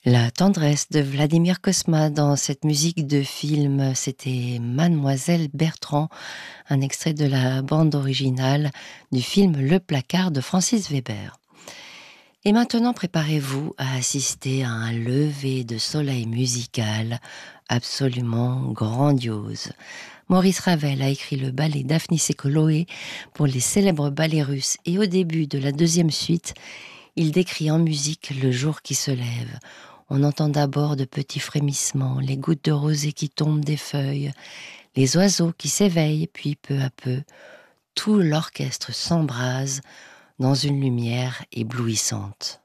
La tendresse de Vladimir Cosma dans cette musique de film, c'était Mademoiselle Bertrand, un extrait de la bande originale du film Le Placard de Francis Weber. Et maintenant, préparez-vous à assister à un lever de soleil musical absolument grandiose. Maurice Ravel a écrit le ballet Daphnis et Chloé pour les célèbres ballets russes et au début de la deuxième suite, il décrit en musique le jour qui se lève. On entend d'abord de petits frémissements, les gouttes de rosée qui tombent des feuilles, les oiseaux qui s'éveillent, puis peu à peu, tout l'orchestre s'embrase dans une lumière éblouissante.